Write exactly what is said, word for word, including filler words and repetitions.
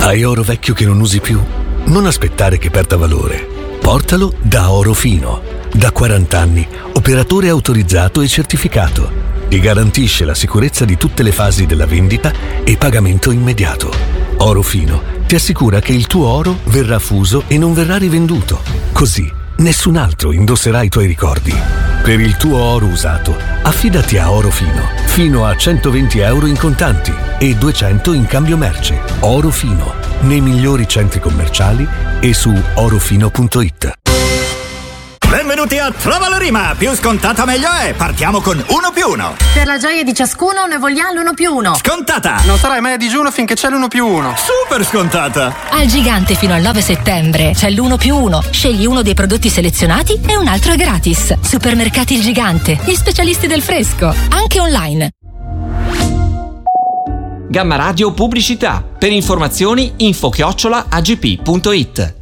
Hai oro vecchio che non usi più? Non aspettare che perda valore. Portalo da Orofino. Da quaranta anni, operatore autorizzato e certificato. Ti garantisce la sicurezza di tutte le fasi della vendita e pagamento immediato. Orofino ti assicura che il tuo oro verrà fuso e non verrà rivenduto. Così nessun altro indosserà i tuoi ricordi. Per il tuo oro usato, affidati a Orofino. Fino a centoventi euro in contanti e duecento in cambio merce. Orofino, nei migliori centri commerciali e su orofino punto it. Benvenuti a Trova la Rima! Più scontata meglio è! Partiamo con uno più uno! Per la gioia di ciascuno ne vogliamo l'uno più uno! Scontata! Non sarai mai a digiuno finché c'è l'uno più uno! Super scontata! Al Gigante fino al nove settembre c'è l'uno più uno. Scegli uno dei prodotti selezionati e un altro è gratis. Supermercati Il Gigante, gli specialisti del fresco, anche online. Gamma Radio Pubblicità. Per informazioni info chiocciola agp punto it.